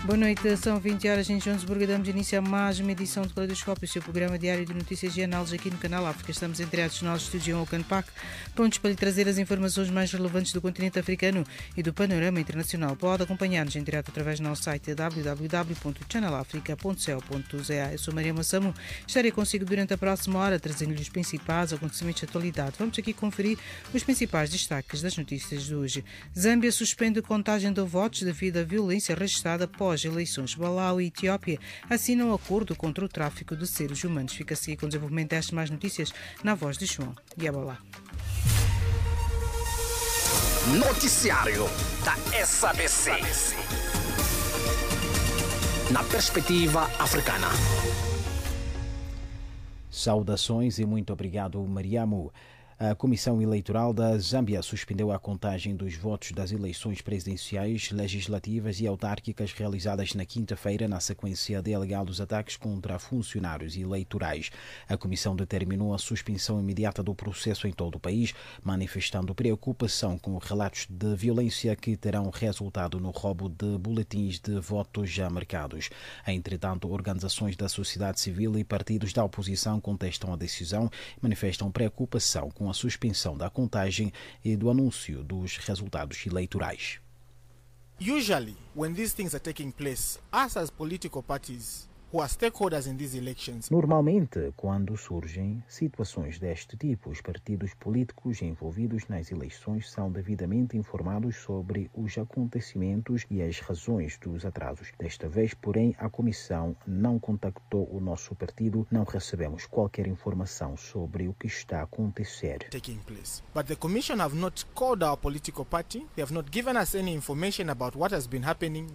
Boa noite, são 20 horas em Joanesburgo. Damos início a mais uma edição do Caleidoscópio, o seu programa diário de notícias e análises aqui no Canal África. Estamos entreados no nosso estúdio em Auckland Park, prontos para lhe trazer as informações mais relevantes do continente africano e do panorama internacional. Pode acompanhar-nos em direto através do nosso site www.channelafrica.co.za. Eu sou Maria Massamo, estarei consigo durante a próxima hora, trazendo-lhe os principais acontecimentos de atualidade. Vamos aqui conferir os principais destaques das notícias de hoje. Zâmbia suspende a contagem de votos devido à violência registrada após eleições. Malawi e Etiópia assinam um acordo contra o tráfico de seres humanos. Fica-se com o desenvolvimento destas mais notícias na voz de João Yabalá. Noticiário da SABC. Na perspectiva africana. Saudações e muito obrigado, Mariamo. A Comissão Eleitoral da Zâmbia suspendeu a contagem dos votos das eleições presidenciais, legislativas e autárquicas realizadas na quinta-feira na sequência de alegados ataques contra funcionários eleitorais. A Comissão determinou a suspensão imediata do processo em todo o país, manifestando preocupação com relatos de violência que terão resultado no roubo de boletins de votos já marcados. Entretanto, organizações da sociedade civil e partidos da oposição contestam a decisão e manifestam preocupação com a suspensão da contagem e do anúncio dos resultados eleitorais. Usually, when these things are taking place, us as political parties who are stakeholders in these elections. Normalmente, quando surgem situações deste tipo, os partidos políticos envolvidos nas eleições são devidamente informados sobre os acontecimentos e as razões dos atrasos. Desta vez, porém, a Comissão não contactou o nosso partido, não recebemos qualquer informação sobre o que está a acontecer. Taking place. But the Commission have not called our political party. They have not given us any information about what has been happening.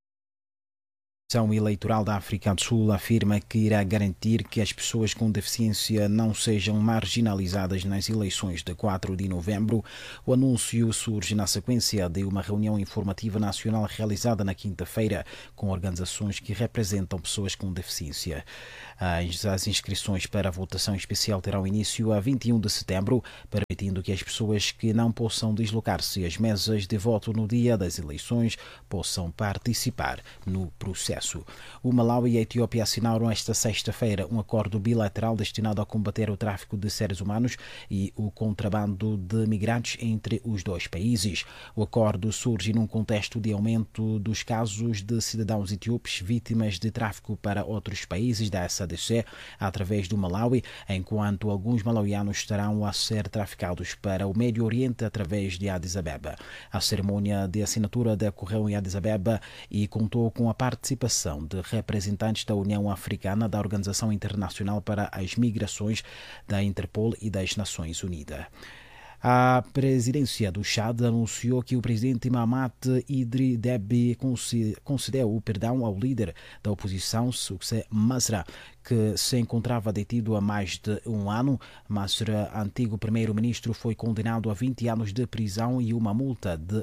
A Comissão Eleitoral da África do Sul afirma que irá garantir que as pessoas com deficiência não sejam marginalizadas nas eleições de 4 de novembro. O anúncio surge na sequência de uma reunião informativa nacional realizada na quinta-feira com organizações que representam pessoas com deficiência. As inscrições para a votação especial terão início a 21 de setembro, permitindo que as pessoas que não possam deslocar-se às mesas de voto no dia das eleições possam participar no processo. O Malawi e a Etiópia assinaram esta sexta-feira um acordo bilateral destinado a combater o tráfico de seres humanos e o contrabando de migrantes entre os dois países. O acordo surge num contexto de aumento dos casos de cidadãos etíopes vítimas de tráfico para outros países da SADC através do Malawi, enquanto alguns malauianos estarão a ser traficados para o Médio Oriente através de Addis Abeba. A cerimônia de assinatura decorreu em Addis Abeba e contou com a participação de representantes da União Africana, da Organização Internacional para as Migrações, da Interpol e das Nações Unidas. A presidência do Chad anunciou que o presidente Mahamat Idriss Déby concedeu o perdão ao líder da oposição, Succès Masra, que se encontrava detido há mais de um ano. Masra, antigo primeiro-ministro, foi condenado a 20 anos de prisão e uma multa de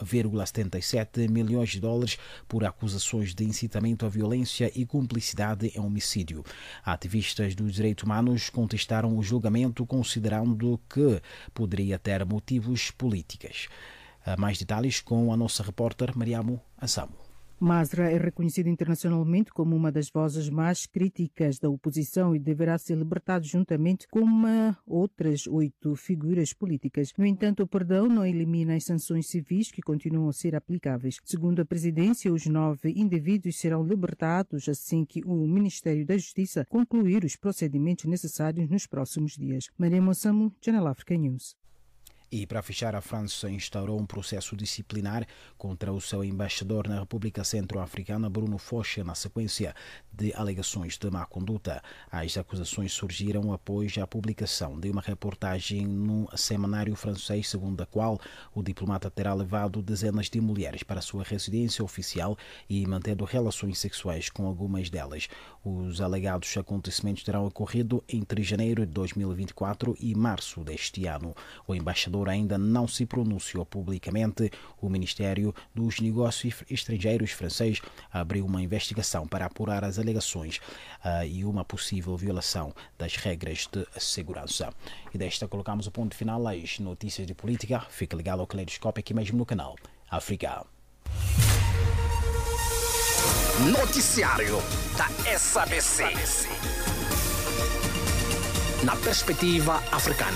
1,77 milhões de dólares por acusações de incitamento à violência e cumplicidade em homicídio. Ativistas dos direitos humanos contestaram o julgamento, considerando que poderia ter motivos políticos. Mais detalhes com a nossa repórter Mariamo Assamo. Masra é reconhecido internacionalmente como uma das vozes mais críticas da oposição e deverá ser libertado juntamente com outras 8 figuras políticas. No entanto, o perdão não elimina as sanções civis que continuam a ser aplicáveis. Segundo a presidência, os 9 indivíduos serão libertados assim que o Ministério da Justiça concluir os procedimentos necessários nos próximos dias. Maria Mossamo, Channel Africa News. E, para fechar, a França instaurou um processo disciplinar contra o seu embaixador na República Centro-Africana, Bruno Focha, na sequência de alegações de má conduta. As acusações surgiram após a publicação de uma reportagem no semanário francês, segundo a qual o diplomata terá levado dezenas de mulheres para a sua residência oficial e mantendo relações sexuais com algumas delas. Os alegados acontecimentos terão ocorrido entre janeiro de 2024 e março deste ano. O embaixador ainda não se pronunciou publicamente. O Ministério dos Negócios Estrangeiros francês abriu uma investigação para apurar as alegações e uma possível violação das regras de segurança. E desta colocamos o ponto final às notícias de política. Fica ligado ao Caleidoscópio aqui mesmo no canal África. Noticiário da SABC. Na perspectiva africana.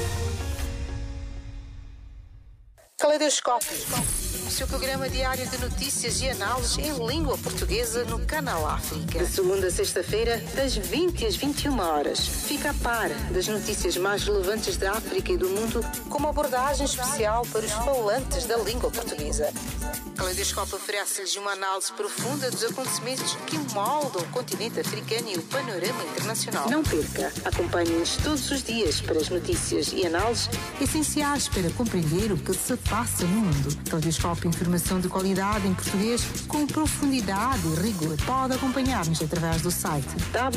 Caleidoscópio, o seu programa diário de notícias e análises em língua portuguesa no Canal África. De segunda a sexta-feira, das 20 às 21 horas. Fica a par das notícias mais relevantes da África e do mundo, com uma abordagem especial para os falantes da língua portuguesa. Caleidoscópio oferece-lhes uma análise profunda dos acontecimentos que moldam o continente africano e o panorama internacional. Não perca, acompanhe-nos todos os dias para as notícias e análises essenciais para compreender o que se passa no mundo. Caleidoscópio, informação de qualidade em português com profundidade e rigor. Pode acompanhar-nos através do site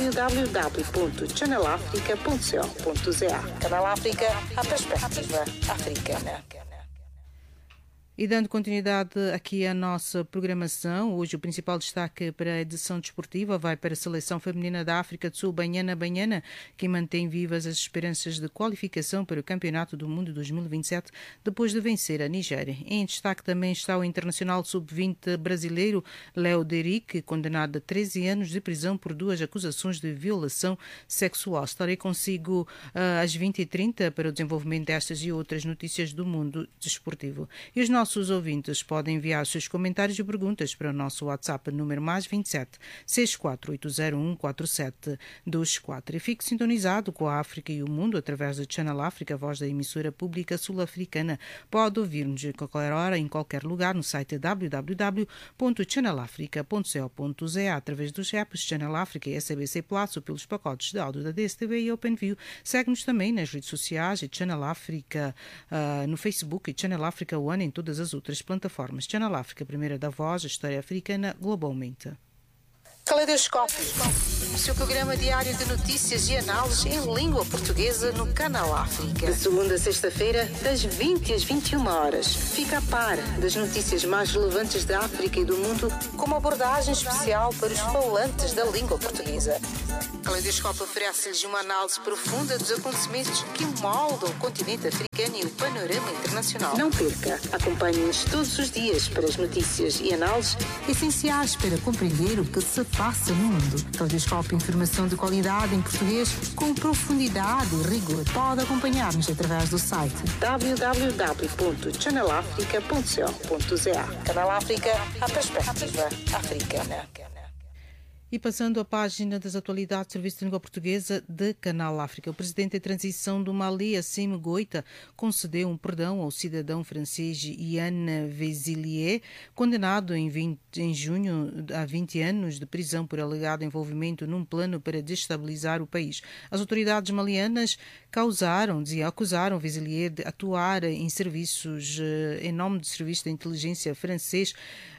www.channelafrica.co.za. Canal África, a perspectiva africana. E dando continuidade aqui à nossa programação, hoje o principal destaque para a edição desportiva vai para a Seleção Feminina da África do Sul, Banyana Banyana, que mantém vivas as esperanças de qualificação para o Campeonato do Mundo 2027, depois de vencer a Nigéria. Em destaque também está o internacional sub-20 brasileiro Léo Deric, condenado a 13 anos de prisão por 2 acusações de violação sexual. Estarei consigo às 20h30 para o desenvolvimento destas e outras notícias do mundo desportivo. E os nossos ouvintes podem enviar seus comentários e perguntas para o nosso WhatsApp número +27 64801 4724. E fique sintonizado com a África e o mundo através da Channel África, voz da emissora pública sul-africana. Pode ouvir-nos a qualquer hora, em qualquer lugar, no site www.channelafrica.co.za, através dos apps Channel África e SABC Plus ou pelos pacotes de áudio da DSTV e OpenView. Segue-nos também nas redes sociais e Channel África no Facebook e Channel África One em todas as outras plataformas. Channel África, primeira da voz, a história africana globalmente. Caleidoscópio, o seu programa diário de notícias e análises em língua portuguesa no Canal África. De segunda a sexta-feira, das 20 às 21 horas. Fica a par das notícias mais relevantes da África e do mundo, com uma abordagem especial para os falantes da língua portuguesa. Caleidoscópio oferece-lhes uma análise profunda dos acontecimentos que moldam o continente africano e o panorama internacional. Não perca, acompanhe-nos todos os dias para as notícias e análises essenciais para compreender o que se passa no mundo. Caleidoscópio, informação de qualidade em português com profundidade e rigor. Pode acompanhar-nos através do site www.channelafrica.co.za. Canal África, a perspectiva africana. E passando à página das atualidades do Serviço de Língua Portuguesa de Canal África, o presidente de transição do Mali, Assimi Goïta, concedeu um perdão ao cidadão francês Yann Vezilier, condenado em junho a 20 anos de prisão por alegado envolvimento num plano para destabilizar o país. As autoridades malianas acusaram Vezilier de atuar em nome do Serviço de Inteligência francês,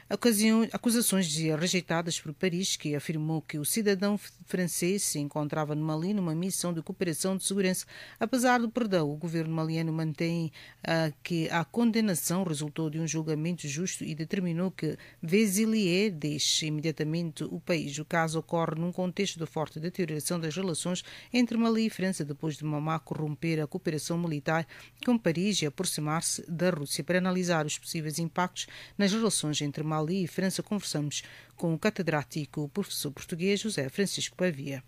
acusações rejeitadas por Paris, que afirmou que o cidadão francês se encontrava no Mali numa missão de cooperação de segurança. Apesar do perdão, o governo maliano mantém que a condenação resultou de um julgamento justo e determinou que Vezilier deixe imediatamente o país. O caso ocorre num contexto de forte deterioração das relações entre Mali e França, depois de Bamako romper a cooperação militar com Paris e aproximar-se da Rússia. Para analisar os possíveis impactos nas relações entre Mali e França, conversamos com o catedrático, o professor português José Francisco Pavia.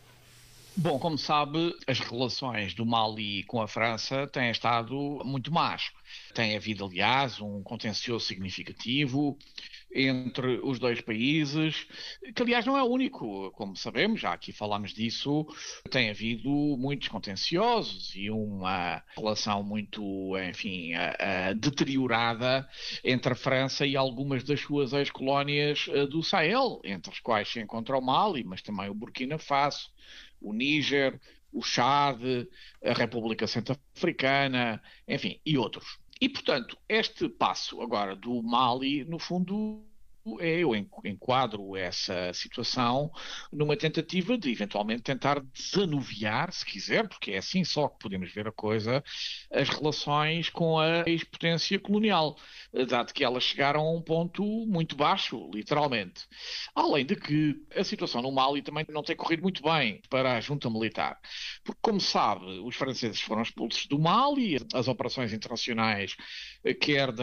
Bom, como sabe, as relações do Mali com a França têm estado muito más. Tem havido, aliás, um contencioso significativo entre os dois países, que, aliás, não é o único. Como sabemos, já aqui falámos disso, tem havido muitos contenciosos e uma relação muito, enfim, deteriorada entre a França e algumas das suas ex-colónias do Sahel, entre as quais se encontra o Mali, mas também o Burkina Faso, o Níger, o Chad, a República Centro-Africana, enfim, e outros. E, portanto, este passo agora do Mali, no fundo, eu enquadro essa situação numa tentativa de, eventualmente, tentar desanuviar, se quiser, porque é assim só que podemos ver a coisa, as relações com a ex-potência colonial, dado que elas chegaram a um ponto muito baixo, literalmente. Além de que a situação no Mali também não tem corrido muito bem para a junta militar, porque, como sabe, os franceses foram expulsos do Mali, as operações internacionais, quer das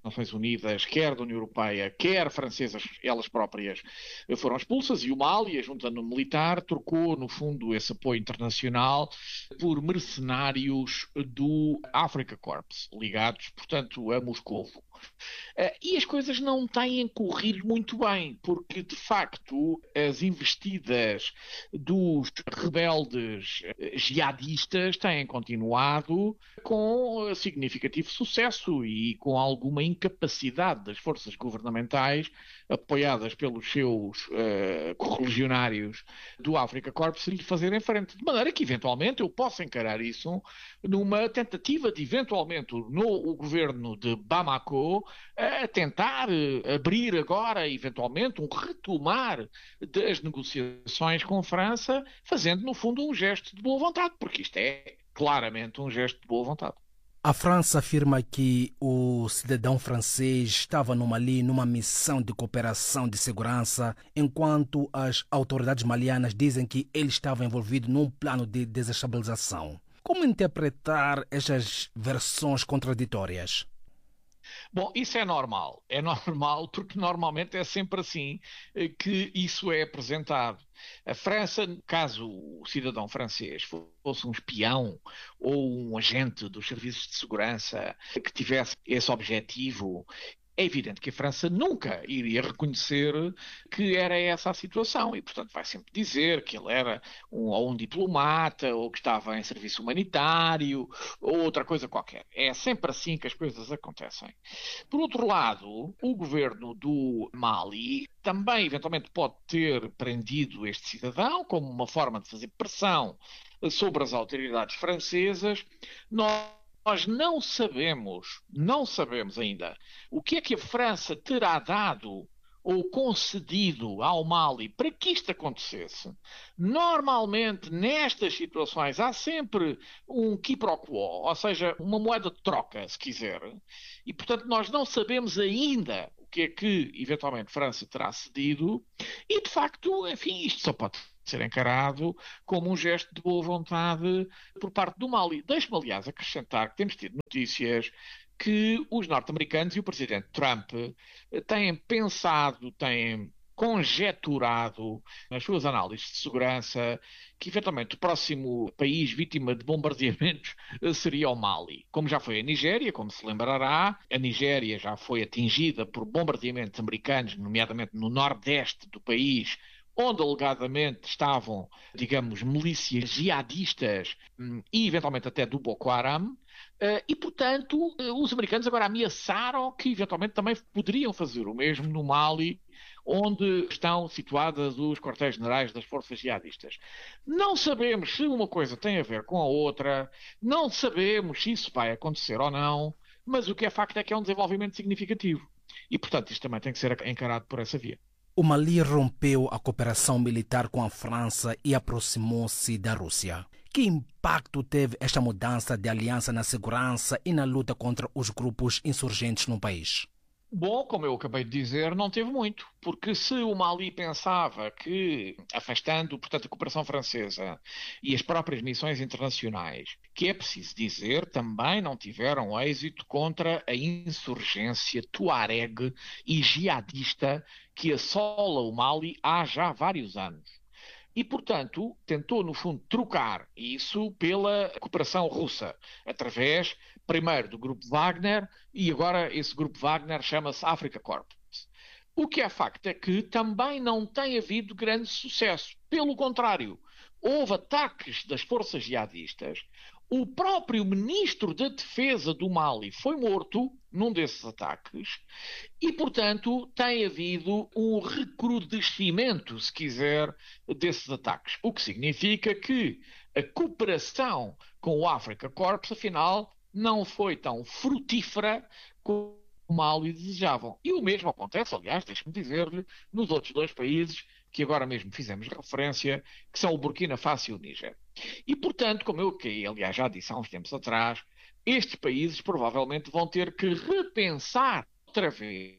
Nações Unidas, quer da União Europeia, quer francesas, elas próprias, foram expulsas, e o Mali, a junta militar, trocou, no fundo, esse apoio internacional por mercenários do Africa Corps, ligados, portanto, a Moscovo. E as coisas não têm corrido muito bem, porque, de facto, as investidas dos rebeldes jihadistas têm continuado com significativo sucesso e com alguma incapacidade das forças governamentais, apoiadas pelos seus correligionários do Africa Corps, de lhe fazerem frente. De maneira que, eventualmente, eu posso encarar isso numa tentativa de, eventualmente, o governo de Bamako a tentar abrir agora, eventualmente, um retomar das negociações com a França, fazendo, no fundo, um gesto de boa vontade, porque isto é claramente um gesto de boa vontade. A França afirma que o cidadão francês estava no Mali numa missão de cooperação de segurança, enquanto as autoridades malianas dizem que ele estava envolvido num plano de desestabilização. Como interpretar estas versões contraditórias? Bom, isso é normal. É normal porque normalmente é sempre assim que isso é apresentado. A França, caso o cidadão francês fosse um espião ou um agente dos serviços de segurança que tivesse esse objetivo, é evidente que a França nunca iria reconhecer que era essa a situação e, portanto, vai sempre dizer que ele era um diplomata ou que estava em serviço humanitário ou outra coisa qualquer. É sempre assim que as coisas acontecem. Por outro lado, o governo do Mali também, eventualmente, pode ter prendido este cidadão como uma forma de fazer pressão sobre as autoridades francesas. Nós não sabemos ainda o que é que a França terá dado ou concedido ao Mali para que isto acontecesse. Normalmente, nestas situações, há sempre um quiproquo, ou seja, uma moeda de troca, se quiser. E, portanto, nós não sabemos ainda o que é que, eventualmente, a França terá cedido. E, de facto, enfim, isto só pode ser encarado como um gesto de boa vontade por parte do Mali. Deixe-me, aliás, acrescentar que temos tido notícias que os norte-americanos e o presidente Trump têm pensado, têm conjeturado nas suas análises de segurança que, eventualmente, o próximo país vítima de bombardeamentos seria o Mali. Como já foi a Nigéria, como se lembrará, a Nigéria já foi atingida por bombardeamentos americanos, nomeadamente no nordeste do país, onde alegadamente estavam, digamos, milícias jihadistas e eventualmente até do Boko Haram, e, portanto, os americanos agora ameaçaram que eventualmente também poderiam fazer o mesmo no Mali, onde estão situadas os quartéis-generais das forças jihadistas. Não sabemos se uma coisa tem a ver com a outra, não sabemos se isso vai acontecer ou não, mas o que é facto é que é um desenvolvimento significativo. E, portanto, isto também tem que ser encarado por essa via. O Mali rompeu a cooperação militar com a França e aproximou-se da Rússia. Que impacto teve esta mudança de aliança na segurança e na luta contra os grupos insurgentes no país? Bom, como eu acabei de dizer, não teve muito, porque se o Mali pensava que, afastando, portanto, a cooperação francesa e as próprias missões internacionais, que é preciso dizer, também não tiveram êxito contra a insurgência tuareg e jihadista que assola o Mali há já vários anos. E, portanto, tentou, no fundo, trocar isso pela cooperação russa, através, primeiro, do Grupo Wagner, e agora esse Grupo Wagner chama-se Africa Corps. O que é facto é que também não tem havido grande sucesso. Pelo contrário, houve ataques das forças jihadistas. O próprio ministro da Defesa do Mali foi morto num desses ataques e, portanto, tem havido um recrudescimento, se quiser, desses ataques. O que significa que a cooperação com o Africa Corps, afinal, não foi tão frutífera como o Mali desejavam. E o mesmo acontece, aliás, deixe-me dizer-lhe, nos outros dois países que agora mesmo fizemos referência, que são o Burkina Faso e o Níger. E, portanto, como eu, aliás, já disse há uns tempos atrás, estes países provavelmente vão ter que repensar outra vez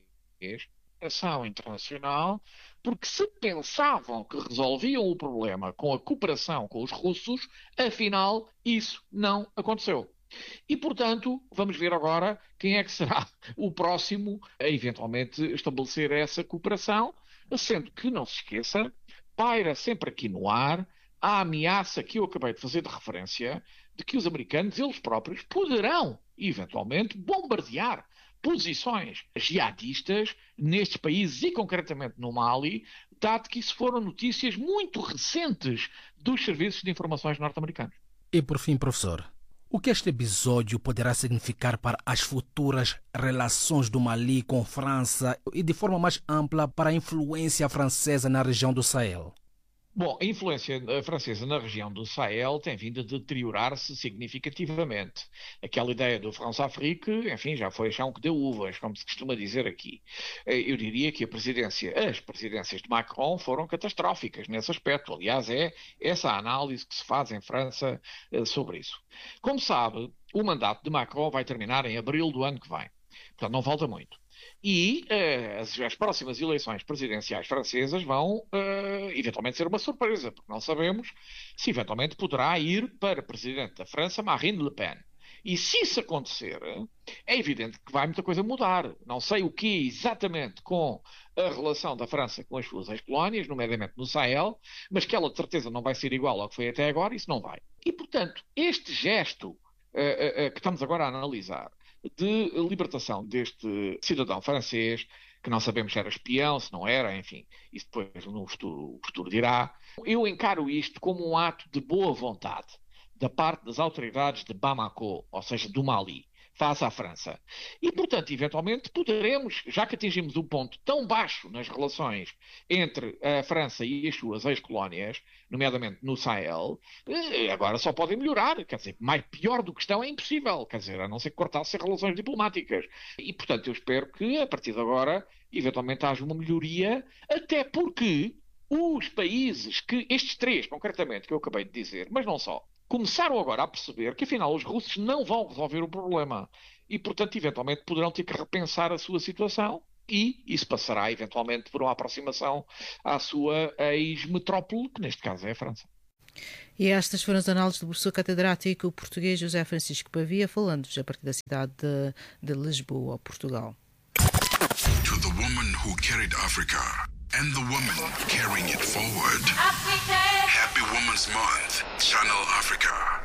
a ação internacional, porque se pensavam que resolviam o problema com a cooperação com os russos, afinal, isso não aconteceu. E, portanto, vamos ver agora quem é que será o próximo a eventualmente estabelecer essa cooperação, sendo que, não se esqueça, paira sempre aqui no ar a ameaça que eu acabei de fazer de referência de que os americanos, eles próprios, poderão, eventualmente, bombardear posições jihadistas nestes países e concretamente no Mali, dado que isso foram notícias muito recentes dos serviços de informações norte-americanos. E por fim, professor, o que este episódio poderá significar para as futuras relações do Mali com França e de forma mais ampla para a influência francesa na região do Sahel? Bom, a influência francesa na região do Sahel tem vindo a deteriorar-se significativamente. Aquela ideia do France-Afrique, enfim, já foi chão que deu uvas, como se costuma dizer aqui. Eu diria que as presidências de Macron foram catastróficas nesse aspecto. Aliás, é essa a análise que se faz em França sobre isso. Como sabe, o mandato de Macron vai terminar em abril do ano que vem. Portanto, não falta muito. E as próximas eleições presidenciais francesas vão eventualmente ser uma surpresa, porque não sabemos se eventualmente poderá ir para presidente da França Marine Le Pen. E se isso acontecer, é evidente que vai muita coisa mudar. Não sei o que exatamente com a relação da França com as suas ex-colónias, nomeadamente no Sahel, mas que ela de certeza não vai ser igual ao que foi até agora, isso não vai. E, portanto, este gesto que estamos agora a analisar, de libertação deste cidadão francês, que não sabemos se era espião, se não era, enfim, isso depois no futuro, o futuro dirá. Eu encaro isto como um ato de boa vontade da parte das autoridades de Bamako, ou seja, do Mali, face à França. E, portanto, eventualmente poderemos, já que atingimos um ponto tão baixo nas relações entre a França e as suas ex-colónias, nomeadamente no Sahel, agora só podem melhorar. Quer dizer, pior do que estão é impossível. Quer dizer, a não ser que cortassem relações diplomáticas. E, portanto, eu espero que, a partir de agora, eventualmente haja uma melhoria, até porque os países que, estes três, concretamente, que eu acabei de dizer, mas não só, começaram agora a perceber que, afinal, os russos não vão resolver o problema e, portanto, eventualmente poderão ter que repensar a sua situação e isso passará, eventualmente, por uma aproximação à sua ex-metrópole, que neste caso é a França. E estas foram as análises do professor catedrático português José Francisco Pavia, falando-vos a partir da cidade de Lisboa, Portugal. To the woman who carried Africa and the woman carrying it forward. Happy Women's Month, Channel Africa.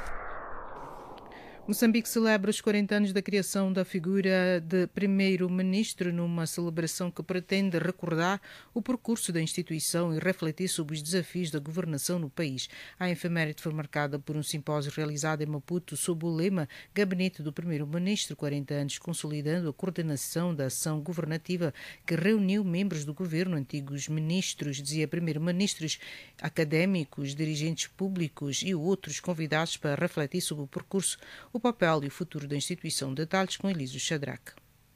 Moçambique celebra os 40 anos da criação da figura de primeiro-ministro numa celebração que pretende recordar o percurso da instituição e refletir sobre os desafios da governação no país. A efeméride foi marcada por um simpósio realizado em Maputo sob o lema Gabinete do Primeiro-Ministro, 40 anos consolidando a coordenação da ação governativa, que reuniu membros do governo, antigos ministros, primeiro-ministros, académicos, dirigentes públicos e outros convidados para refletir sobre o percurso, o papel e o futuro da instituição. Detalhes com Elísio Shadrack.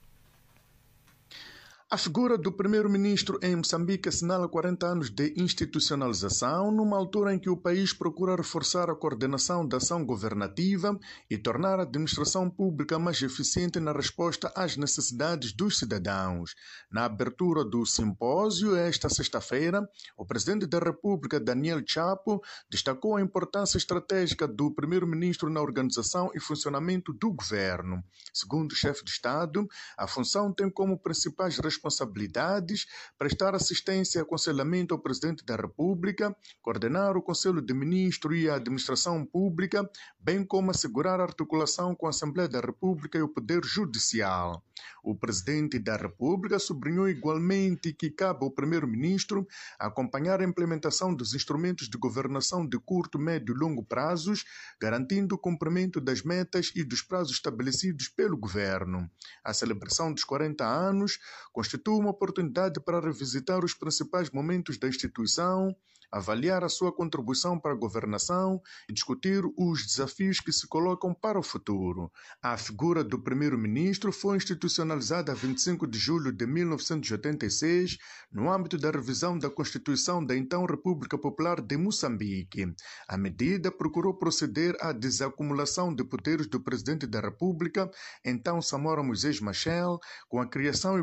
A figura do primeiro-ministro em Moçambique assinala 40 anos de institucionalização, numa altura em que o país procura reforçar a coordenação da ação governativa e tornar a administração pública mais eficiente na resposta às necessidades dos cidadãos. Na abertura do simpósio, esta sexta-feira, o presidente da República, Daniel Chapo, destacou a importância estratégica do primeiro-ministro na organização e funcionamento do governo. Segundo o chefe de Estado, a função tem como principais responsabilidades prestar assistência e aconselhamento ao Presidente da República, coordenar o Conselho de Ministros e a administração pública, bem como assegurar a articulação com a Assembleia da República e o Poder Judicial. O Presidente da República sublinhou igualmente que cabe ao Primeiro-Ministro acompanhar a implementação dos instrumentos de governação de curto, médio e longo prazos, garantindo o cumprimento das metas e dos prazos estabelecidos pelo Governo. A celebração dos 40 anos constitui uma oportunidade para revisitar os principais momentos da instituição, avaliar a sua contribuição para a governação e discutir os desafios que se colocam para o futuro. A figura do primeiro-ministro foi institucionalizada a 25 de julho de 1986, no âmbito da revisão da Constituição da então República Popular de Moçambique. A medida procurou proceder à desacumulação de poderes do presidente da República, então Samora Moisés Machel, com a criação igualmente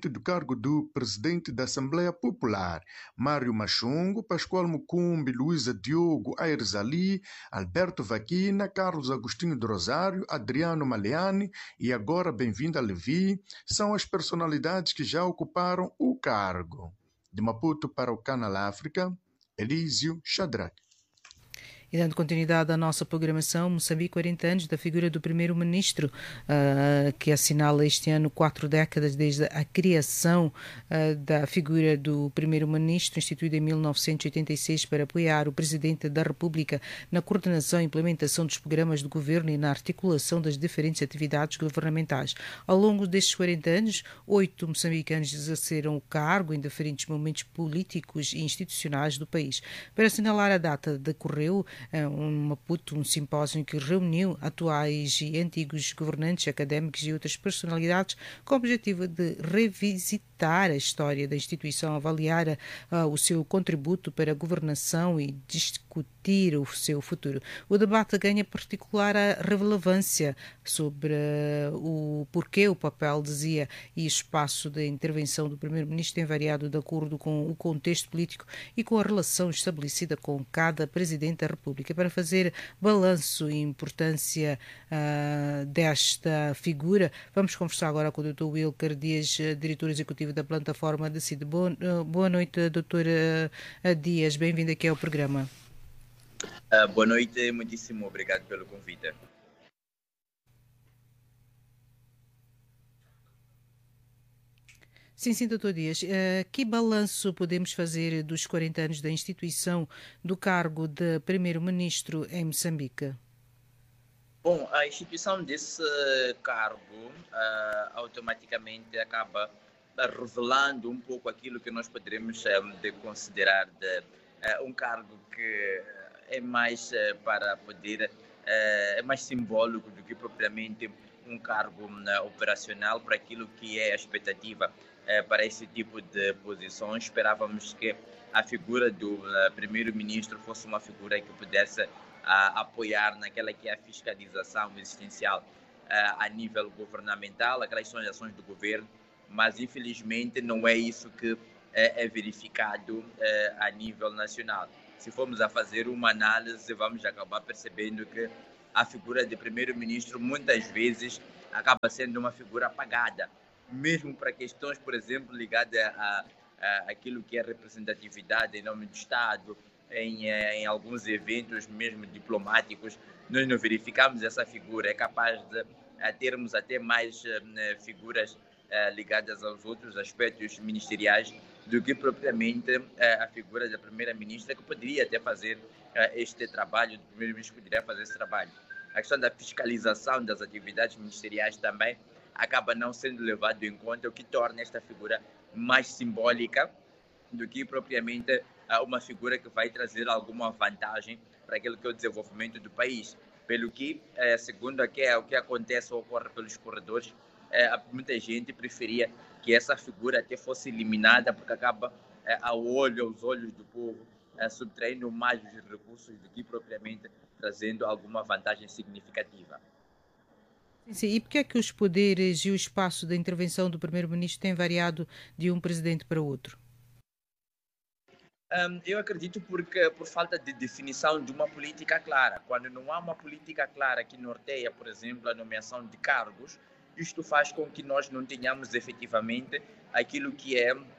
vacante do cargo do presidente da Assembleia Popular. Mário Machungo, Pascoal Mucumbi, Luísa Diogo, Aires Ali, Alberto Vaquina, Carlos Agostinho do Rosário, Adriano Maleani e agora Bem-vinda Levi são as personalidades que já ocuparam o cargo. De Maputo para o Canal África, Elísio Shadrach. E dando continuidade à nossa programação, Moçambique, 40 anos da figura do primeiro-ministro, que assinala este ano 4 décadas desde a criação da figura do primeiro-ministro, instituída em 1986 para apoiar o presidente da República na coordenação e implementação dos programas do governo e na articulação das diferentes atividades governamentais. Ao longo destes 40 anos, 8 moçambicanos exerceram o cargo em diferentes momentos políticos e institucionais do país. Para assinalar a data, decorreu um simpósio que reuniu atuais e antigos governantes, académicos e outras personalidades com o objetivo de revisitar a história da instituição, avaliar o seu contributo para a governação e discutir o seu futuro. O debate ganha particular relevância sobre o porquê o papel, dizia, e espaço de intervenção do primeiro-ministro tem variado de acordo com o contexto político e com a relação estabelecida com cada presidente da República. Para fazer balanço e importância desta figura, vamos conversar agora com o Dr. Wilker Dias, diretor executivo da plataforma Decide. Boa noite, Dr. Dias, bem-vindo aqui ao programa. Boa noite, muitíssimo obrigado pelo convite. Sim, doutor Dias. Que balanço podemos fazer dos 40 anos da instituição do cargo de primeiro-ministro em Moçambique? Bom, a instituição desse cargo automaticamente acaba revelando um pouco aquilo que nós poderemos considerar de um cargo que é mais para poder, é mais simbólico do que propriamente um cargo operacional para aquilo que é a expectativa para esse tipo de posições. Esperávamos que a figura do primeiro-ministro fosse uma figura que pudesse apoiar naquela que é a fiscalização existencial a nível governamental, aquelas são as ações do governo, mas infelizmente não é isso que é verificado a nível nacional. Se formos a fazer uma análise, vamos acabar percebendo que a figura de primeiro-ministro muitas vezes acaba sendo uma figura apagada, mesmo para questões, por exemplo, ligadas a aquilo que é representatividade em nome do Estado, em alguns eventos mesmo diplomáticos, nós não verificamos essa figura. É capaz de termos até mais figuras ligadas aos outros aspectos ministeriais do que propriamente a figura da primeira-ministra, que poderia até fazer este trabalho, o primeiro-ministro poderia fazer esse trabalho. A questão da fiscalização das atividades ministeriais também acaba não sendo levado em conta, o que torna esta figura mais simbólica do que propriamente uma figura que vai trazer alguma vantagem para aquilo que é o desenvolvimento do país. Pelo que, segundo o que acontece ou ocorre pelos corredores, muita gente preferia que essa figura até fosse eliminada, porque acaba aos olhos do povo subtraindo mais os recursos do que propriamente trazendo alguma vantagem significativa. Sim, e por que é que os poderes e o espaço de intervenção do primeiro-ministro têm variado de um presidente para outro? Eu acredito porque por falta de definição de uma política clara. Quando não há uma política clara que norteia, por exemplo, a nomeação de cargos, isto faz com que nós não tenhamos efetivamente aquilo que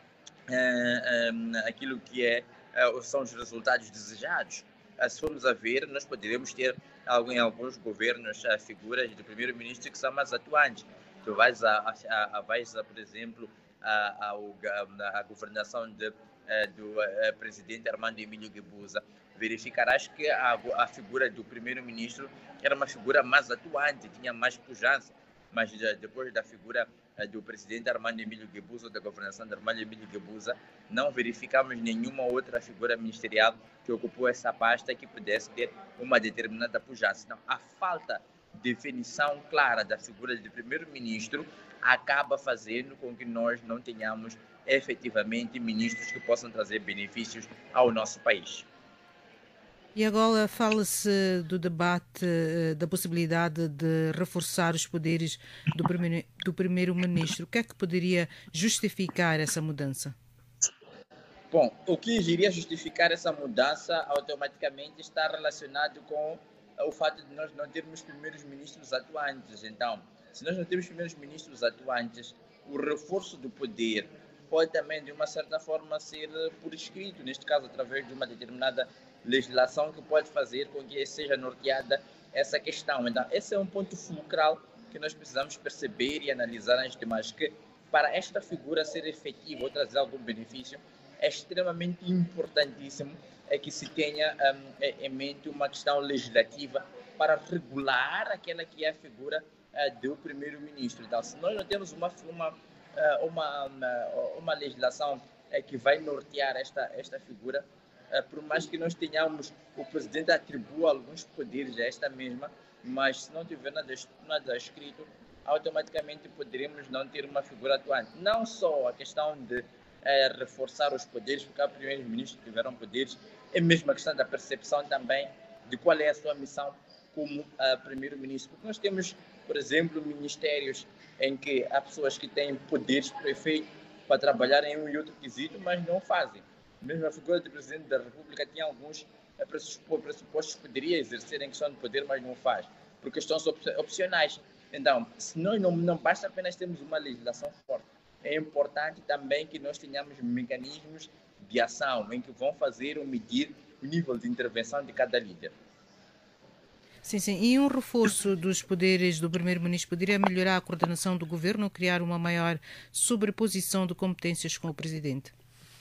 são os resultados desejados. Se formos a ver, nós poderemos ter em alguns governos figuras do primeiro-ministro que são mais atuantes. Tu vais, por exemplo, a governação do presidente Armando Emílio Guebuza, verificarás que a figura do primeiro-ministro era uma figura mais atuante, tinha mais pujança, mas depois da figura do presidente Armando Emílio Guebuza, da governação de Armando Emílio Guebuza, não verificamos nenhuma outra figura ministerial que ocupou essa pasta que pudesse ter uma determinada pujança. Então, a falta de definição clara da figura do primeiro-ministro acaba fazendo com que nós não tenhamos efetivamente ministros que possam trazer benefícios ao nosso país. E agora fala-se do debate da possibilidade de reforçar os poderes do primeiro-ministro. O que é que poderia justificar essa mudança? Bom, o que iria justificar essa mudança automaticamente está relacionado com o fato de nós não termos primeiros ministros atuantes. Então, se nós não temos primeiros ministros atuantes, o reforço do poder pode também, de uma certa forma, ser por escrito, neste caso, através de uma determinada legislação que pode fazer com que seja norteada essa questão. Então, esse é um ponto fulcral que nós precisamos perceber e analisar antes de mais, que para esta figura ser efetiva ou trazer algum benefício, é extremamente importantíssimo que se tenha em mente uma questão legislativa para regular aquela que é a figura do primeiro-ministro. Então, se nós não temos uma legislação que vai nortear esta figura, por mais que nós tenhamos, o presidente atribua alguns poderes a esta mesma, mas se não tiver nada escrito, automaticamente poderemos não ter uma figura atuante. Não só a questão de reforçar os poderes, porque os primeiros-ministros tiveram poderes, é mesmo a questão da percepção também de qual é a sua missão como primeiro-ministro. Porque nós temos, por exemplo, ministérios em que há pessoas que têm poderes prefeitos para trabalhar em um e outro quesito, mas não fazem. Mesmo a figura do presidente da República tem alguns pressupostos que poderia exercer em questão de poder, mas não faz, por questões opcionais. Então, se nós não basta apenas termos uma legislação forte, é importante também que nós tenhamos mecanismos de ação em que vão fazer ou medir o nível de intervenção de cada líder. Sim. E um reforço dos poderes do primeiro-ministro poderia melhorar a coordenação do governo ou criar uma maior sobreposição de competências com o presidente?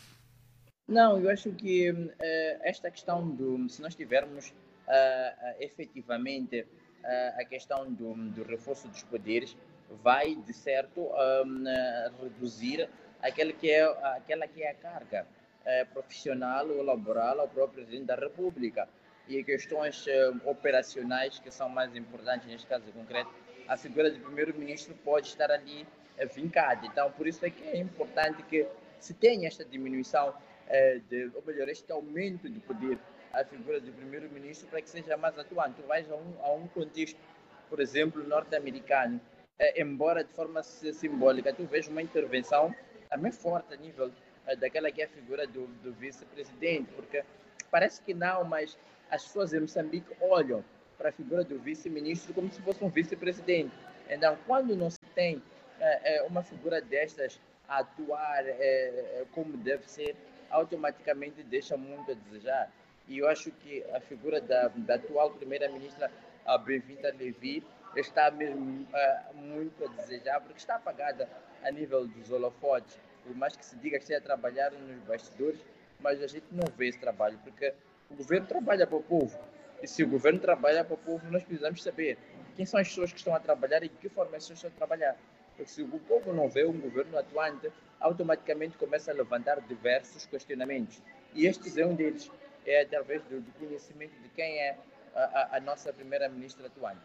Não, eu acho que esta questão se nós tivermos efetivamente a questão do reforço dos poderes, vai, de certo, reduzir aquela que é a carga profissional ou laboral ao próprio Presidente da República. E questões operacionais que são mais importantes, neste caso concreto, a figura do primeiro-ministro pode estar ali vincada. Então, por isso é que é importante que se tenha esta diminuição, ou melhor, este aumento de poder à figura do primeiro-ministro para que seja mais atuante. Tu vais a um contexto, por exemplo, norte-americano, embora de forma simbólica, tu vês uma intervenção também forte a nível daquela que é a figura do vice-presidente, porque parece que não, mas as pessoas em Moçambique olham para a figura do vice-ministro como se fosse um vice-presidente. Então, quando não se tem uma figura destas a atuar como deve ser, automaticamente deixa muito a desejar. E eu acho que a figura da atual primeira-ministra, a Bem-vinda Levi, está mesmo muito a desejar, porque está apagada a nível dos holofotes. Por mais que se diga que esteja a trabalhar nos bastidores, mas a gente não vê esse trabalho, porque o governo trabalha para o povo. E se o governo trabalha para o povo, nós precisamos saber quem são as pessoas que estão a trabalhar e de que forma as pessoas estão a trabalhar. Porque se o povo não vê um governo atuante, automaticamente começa a levantar diversos questionamentos. E este é um deles, é através do conhecimento de quem é a nossa primeira-ministra atuante.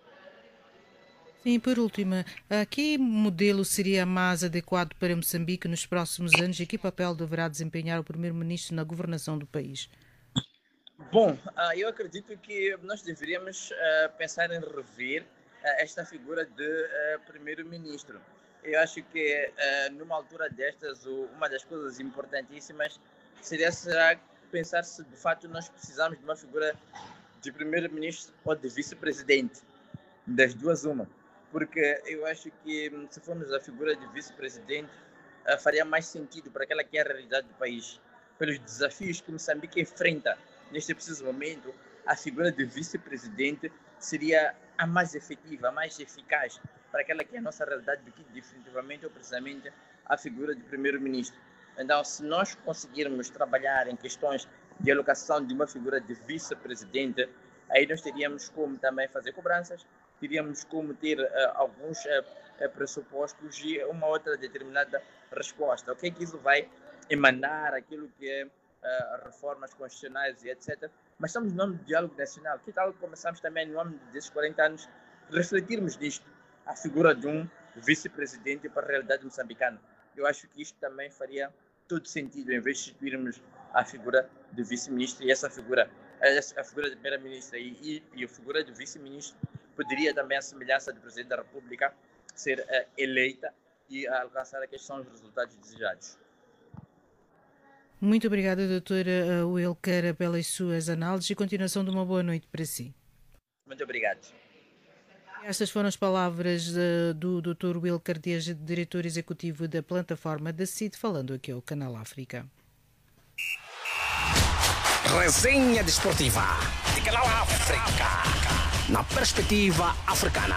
Sim, por último, que modelo seria mais adequado para Moçambique nos próximos anos e que papel deverá desempenhar o primeiro-ministro na governação do país? Bom, eu acredito que nós deveríamos pensar em rever esta figura de primeiro-ministro. Eu acho que numa altura destas, uma das coisas importantíssimas será pensar se de fato nós precisamos de uma figura de primeiro-ministro ou de vice-presidente, das duas uma. Porque eu acho que se formos a figura de vice-presidente, faria mais sentido para aquela que é a realidade do país. Pelos desafios que Moçambique enfrenta neste preciso momento, a figura de vice-presidente seria a mais efetiva, a mais eficaz para aquela que é a nossa realidade do que definitivamente ou precisamente a figura de primeiro-ministro. Então, se nós conseguirmos trabalhar em questões de alocação de uma figura de vice-presidente, aí nós teríamos como também fazer cobranças, teríamos como ter alguns pressupostos e uma outra determinada resposta. O que é que isso vai emanar, aquilo que é reformas constitucionais e etc. Mas estamos no âmbito do diálogo nacional. Que tal começarmos também no âmbito desses 40 anos refletirmos nisto, a figura de um vice-presidente para a realidade moçambicana. Eu acho que isto também faria todo sentido, em vez de instituirmos a figura do vice-ministro e essa figura a figura da primeira-ministra e a figura do vice-ministro poderia também, à semelhança do presidente da República, ser eleita e alcançar aqueles são os resultados desejados. Muito obrigada, doutora Wilker, pelas suas análises e continuação de uma boa noite para si. Muito obrigado. Estas foram as palavras do Dr. Wilker Dias, diretor executivo da plataforma da CID, falando aqui ao Canal África. Resenha desportiva de Canal África, na perspectiva africana.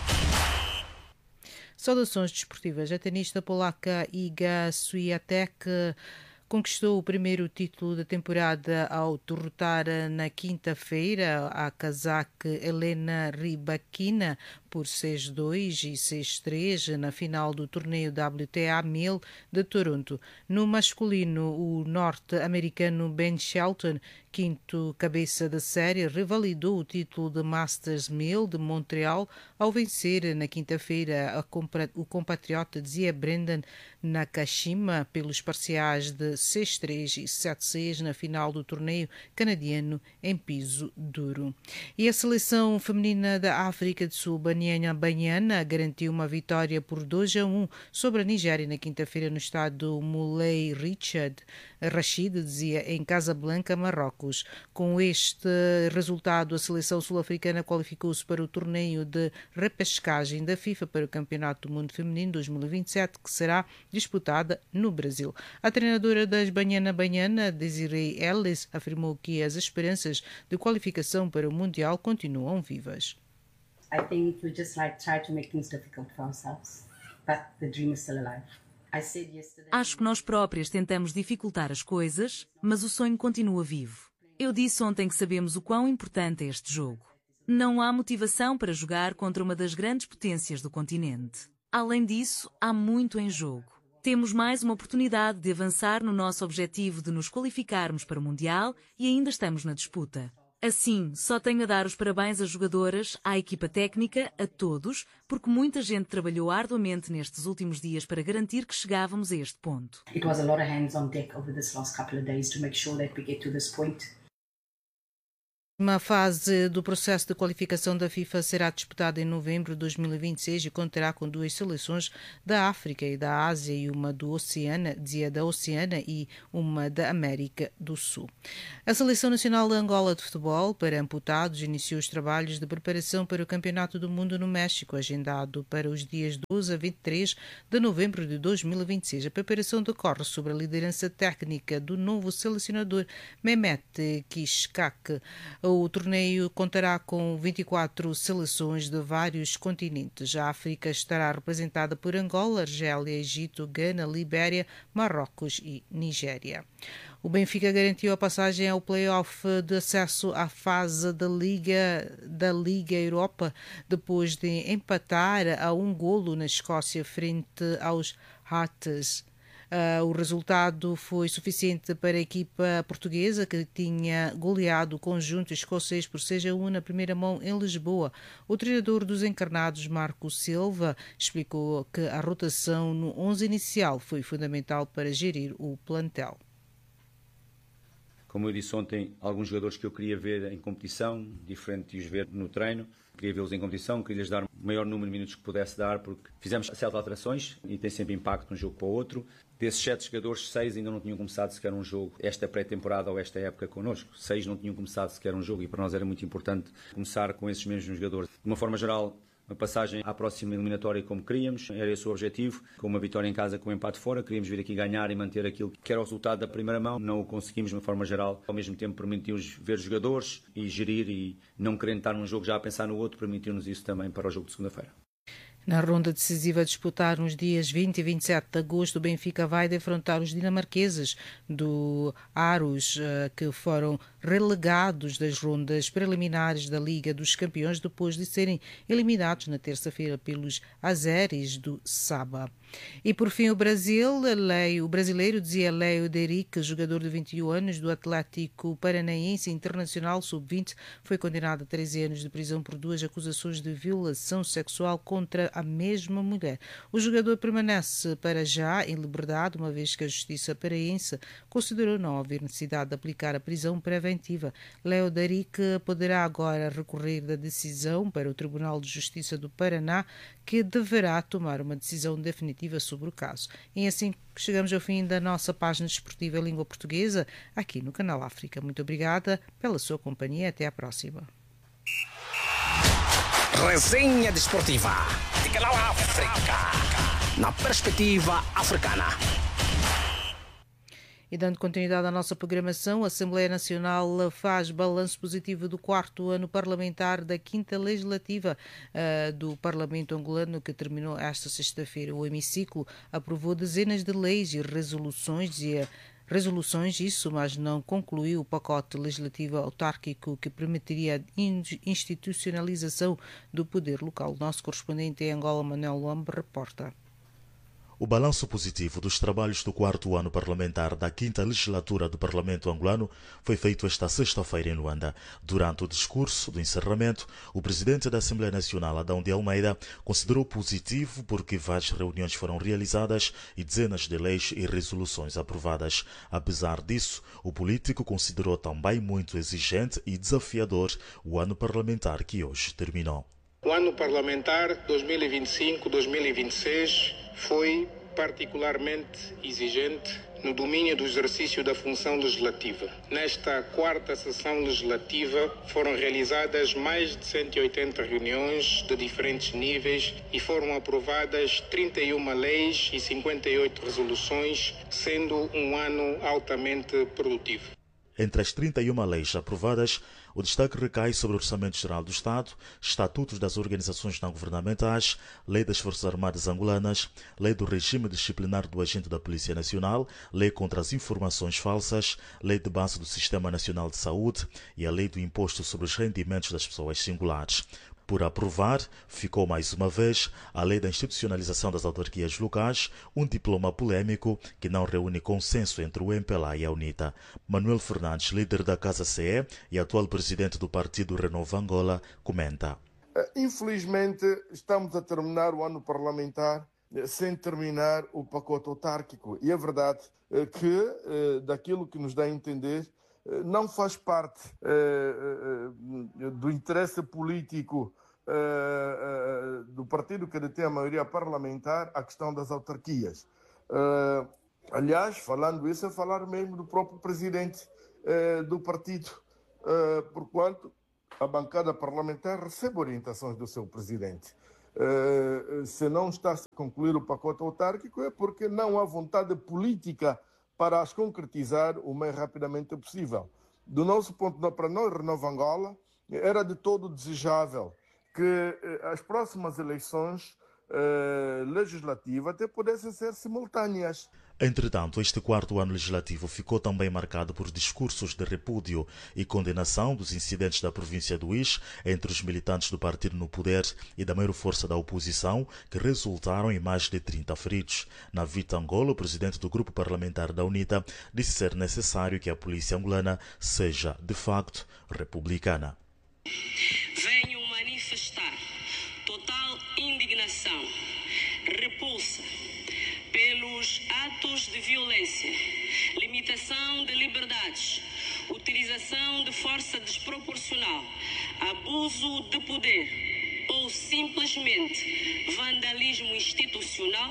Saudações desportivas. A tenista polaca Iga Swiatek conquistou o primeiro título da temporada ao derrotar na quinta-feira a cazaque Elena Rybakina por 6-2 e 6-3 na final do torneio WTA 1000 de Toronto. No masculino, o norte-americano Ben Shelton, quinto cabeça da série, revalidou o título de Masters 1000 de Montreal ao vencer na quinta-feira o compatriota Zia Brendan Nakashima pelos parciais de 6-3 e 7-6 na final do torneio canadiano em piso duro. E a seleção feminina da África do Sul, Banyana, garantiu uma vitória por 2-1 sobre a Nigéria na quinta-feira no estádio Moulay Rashid, dizia, em Casablanca, Marrocos. Com este resultado, a seleção sul-africana qualificou-se para o torneio de repescagem da FIFA para o Campeonato do Mundo Feminino 2027, que será disputada no Brasil. A treinadora das Banyana, Desiree Ellis, afirmou que as esperanças de qualificação para o Mundial continuam vivas. I think we just try to make things difficult for ourselves, but the dream is still alive. Acho que nós próprias tentamos dificultar as coisas, mas o sonho continua vivo. Eu disse ontem que sabemos o quão importante é este jogo. Não há motivação para jogar contra uma das grandes potências do continente. Além disso, há muito em jogo. Temos mais uma oportunidade de avançar no nosso objetivo de nos qualificarmos para o Mundial e ainda estamos na disputa. Assim, só tenho a dar os parabéns às jogadoras, à equipa técnica, a todos, porque muita gente trabalhou arduamente nestes últimos dias para garantir que chegávamos a este ponto. It was a lot of hands on deck over this last couple of days to make sure that we get to this point. Uma fase do processo de qualificação da FIFA será disputada em novembro de 2026 e contará com duas seleções da África e da Ásia e uma da Oceania e uma da América do Sul. A Seleção Nacional de Angola de Futebol para Amputados iniciou os trabalhos de preparação para o Campeonato do Mundo no México, agendado para os dias 12 a 23 de novembro de 2026. A preparação decorre sob a liderança técnica do novo selecionador Mehmet Kishkak. O torneio contará com 24 seleções de vários continentes. A África estará representada por Angola, Argélia, Egito, Gana, Libéria, Marrocos e Nigéria. O Benfica garantiu a passagem ao play-off de acesso à fase da Liga Europa depois de empatar a 1 golo na Escócia frente aos Hearts. O resultado foi suficiente para a equipa portuguesa, que tinha goleado o conjunto escocês por 6-1 na primeira mão em Lisboa. O treinador dos encarnados, Marco Silva, explicou que a rotação no 11 inicial foi fundamental para gerir o plantel. Como eu disse ontem, alguns jogadores que eu queria ver em competição, diferente de os ver no treino. Queria vê-los em competição, queria-lhes dar o maior número de minutos que pudesse dar, porque fizemos 7 alterações e tem sempre impacto de um jogo para o outro. Desses 7 jogadores, 6 ainda não tinham começado sequer um jogo esta pré-temporada ou esta época connosco. 6 não tinham começado sequer um jogo e para nós era muito importante começar com esses mesmos jogadores. De uma forma geral, uma passagem à próxima eliminatória como queríamos, era esse o objetivo, com uma vitória em casa, com um empate fora, queríamos vir aqui ganhar e manter aquilo que era o resultado da primeira mão, não o conseguimos de uma forma geral, ao mesmo tempo permitiu-nos ver os jogadores e gerir e não querendo estar num jogo já a pensar no outro, permitiu-nos isso também para o jogo de segunda-feira. Na ronda decisiva a disputar nos dias 20 e 27 de agosto, o Benfica vai defrontar os dinamarqueses do Aarhus, que foram relegados das rondas preliminares da Liga dos Campeões depois de serem eliminados na terça-feira pelos azeris do Saba. E por fim o brasileiro dizia Léo Deric, jogador de 21 anos do Atlético Paranaense Internacional Sub-20, foi condenado a 13 anos de prisão por 2 acusações de violação sexual contra a mesma mulher. O jogador permanece para já em liberdade, uma vez que a Justiça paraense considerou não haver necessidade de aplicar a prisão preventiva preventiva. Leo Darique poderá agora recorrer da decisão para o Tribunal de Justiça do Paraná, que deverá tomar uma decisão definitiva sobre o caso. E assim chegamos ao fim da nossa página desportiva em língua portuguesa, aqui no Canal África. Muito obrigada pela sua companhia. Até à próxima. Resenha desportiva de Canal África, na perspectiva africana. E dando continuidade à nossa programação, a Assembleia Nacional faz balanço positivo do 4º ano parlamentar da 5ª Legislativa do Parlamento angolano, que terminou esta sexta-feira. O hemiciclo aprovou dezenas de leis e resoluções, mas não concluiu o pacote legislativo autárquico que permitiria a institucionalização do poder local. O nosso correspondente em Angola, Manuel Lombe, reporta. O balanço positivo dos trabalhos do 4º ano parlamentar da 5ª Legislatura do Parlamento angolano foi feito esta sexta-feira em Luanda. Durante o discurso do encerramento, o presidente da Assembleia Nacional, Adão de Almeida, considerou positivo porque várias reuniões foram realizadas e dezenas de leis e resoluções aprovadas. Apesar disso, o político considerou também muito exigente e desafiador o ano parlamentar que hoje terminou. O ano parlamentar 2025-2026 foi particularmente exigente no domínio do exercício da função legislativa. Nesta 4ª sessão legislativa foram realizadas mais de 180 reuniões de diferentes níveis e foram aprovadas 31 leis e 58 resoluções, sendo um ano altamente produtivo. Entre as 31 leis aprovadas, o destaque recai sobre o Orçamento Geral do Estado, Estatutos das Organizações Não Governamentais, Lei das Forças Armadas Angolanas, Lei do Regime Disciplinar do Agente da Polícia Nacional, Lei contra as Informações Falsas, Lei de Base do Sistema Nacional de Saúde e a Lei do Imposto sobre os Rendimentos das Pessoas Singulares. Por aprovar, ficou mais uma vez a Lei da Institucionalização das Autarquias Locais, um diploma polêmico que não reúne consenso entre o MPLA e a UNITA. Manuel Fernandes, líder da Casa CE e atual presidente do Partido Renova Angola, comenta. Infelizmente, estamos a terminar o ano parlamentar sem terminar o pacote autárquico. E é verdade que, daquilo que nos dá a entender, não faz parte do interesse político do partido que detém a maioria parlamentar a questão das autarquias. Aliás, falando isso, é falar mesmo do próprio presidente do partido, porquanto a bancada parlamentar recebe orientações do seu presidente. Se não está a concluir o pacote autárquico é porque não há vontade política para as concretizar o mais rapidamente possível. Do nosso ponto de vista, para nós, Renova Angola, era de todo desejável que as próximas eleições legislativas até pudessem ser simultâneas. Entretanto, este 4º ano legislativo ficou também marcado por discursos de repúdio e condenação dos incidentes da província do Ix entre os militantes do partido no poder e da maior força da oposição, que resultaram em mais de 30 feridos. Na Vita Angola, o presidente do grupo parlamentar da UNITA disse ser necessário que a polícia angolana seja, de facto, republicana. Venho manifestar total indignação, repulsa pelos atos de violência, limitação de liberdades, utilização de força desproporcional, abuso de poder ou simplesmente vandalismo institucional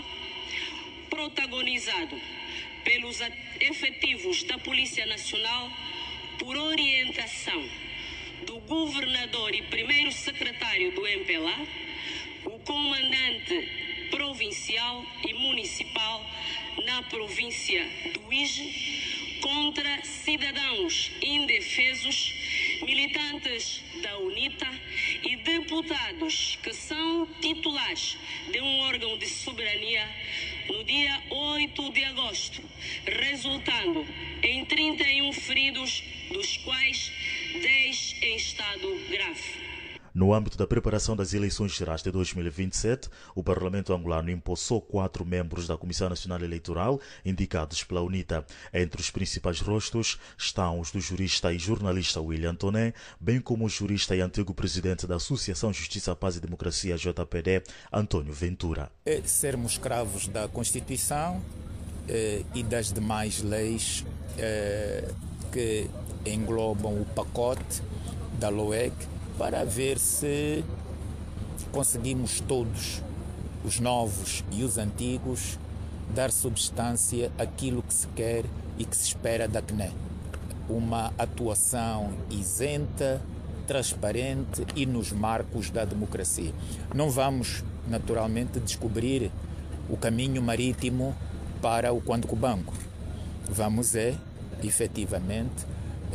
protagonizado pelos efetivos da Polícia Nacional por orientação do governador e primeiro secretário do MPLA, o comandante provincial e municipal na província do Ige, contra cidadãos indefesos, militantes da UNITA e deputados que são titulares de um órgão de soberania no dia 8 de agosto, resultando em 31 feridos, dos quais 10 em estado grave. No âmbito da preparação das eleições gerais de 2027, o Parlamento angolano empossou 4 membros da Comissão Nacional Eleitoral, indicados pela UNITA. Entre os principais rostos estão os do jurista e jornalista William Toné, bem como o jurista e antigo presidente da Associação Justiça, Paz e Democracia, JPD, Antônio Ventura. Sermos escravos da Constituição e das demais leis que englobam o pacote da LOEC, para ver se conseguimos todos, os novos e os antigos, dar substância àquilo que se quer e que se espera da CNE. Uma atuação isenta, transparente e nos marcos da democracia. Não vamos, naturalmente, descobrir o caminho marítimo para o Quanto Banco. Vamos, efetivamente,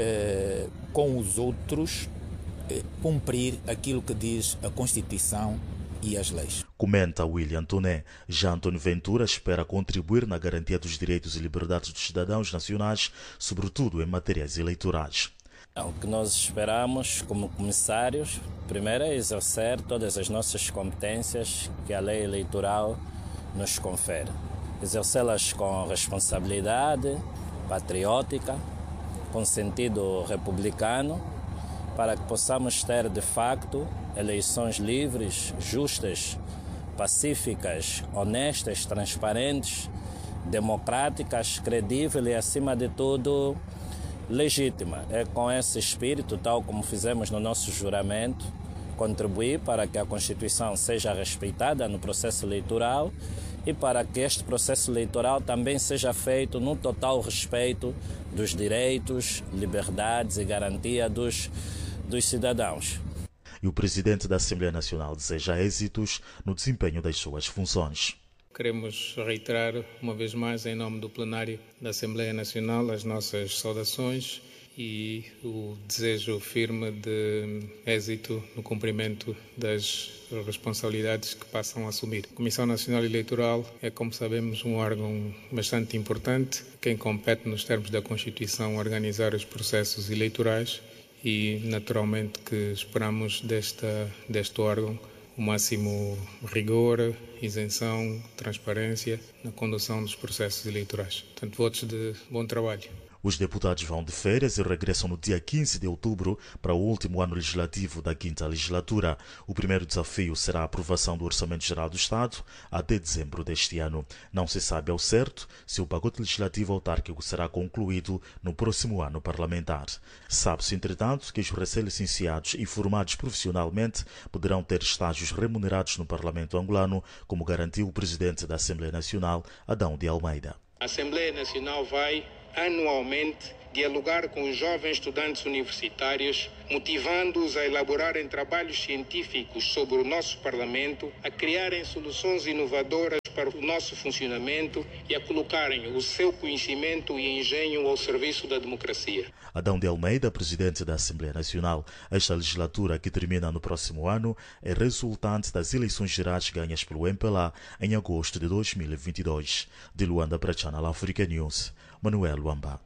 com os outros, cumprir aquilo que diz a Constituição e as leis. Comenta William Toné. Já António Ventura espera contribuir na garantia dos direitos e liberdades dos cidadãos nacionais, sobretudo em matérias eleitorais. O que nós esperamos como comissários, primeiro é exercer todas as nossas competências que a lei eleitoral nos confere. Exercê-las com responsabilidade patriótica, com sentido republicano, para que possamos ter, de facto, eleições livres, justas, pacíficas, honestas, transparentes, democráticas, credíveis e, acima de tudo, legítima. É com esse espírito, tal como fizemos no nosso juramento, contribuir para que a Constituição seja respeitada no processo eleitoral e para que este processo eleitoral também seja feito no total respeito dos direitos, liberdades e garantia dos cidadãos. E o presidente da Assembleia Nacional deseja êxitos no desempenho das suas funções. Queremos reiterar uma vez mais, em nome do plenário da Assembleia Nacional, as nossas saudações e o desejo firme de êxito no cumprimento das responsabilidades que passam a assumir. A Comissão Nacional Eleitoral é, como sabemos, um órgão bastante importante, quem compete nos termos da Constituição organizar os processos eleitorais e, naturalmente, que esperamos deste órgão o máximo rigor, isenção, transparência na condução dos processos eleitorais. Portanto, votos de bom trabalho. Os deputados vão de férias e regressam no dia 15 de outubro para o último ano legislativo da 5ª legislatura. O primeiro desafio será a aprovação do Orçamento Geral do Estado até dezembro deste ano. Não se sabe ao certo se o pacote legislativo autárquico será concluído no próximo ano parlamentar. Sabe-se, entretanto, que os recém-licenciados e formados profissionalmente poderão ter estágios remunerados no Parlamento angolano, como garantiu o presidente da Assembleia Nacional, Adão de Almeida. A Assembleia Nacional vai anualmente dialogar com os jovens estudantes universitários, motivando-os a elaborarem trabalhos científicos sobre o nosso Parlamento, a criarem soluções inovadoras para o nosso funcionamento e a colocarem o seu conhecimento e engenho ao serviço da democracia. Adão de Almeida, presidente da Assembleia Nacional. Esta legislatura, que termina no próximo ano, é resultante das eleições gerais ganhas pelo MPLA em agosto de 2022. De Luanda para Channel Africa News, Manuel Luamba.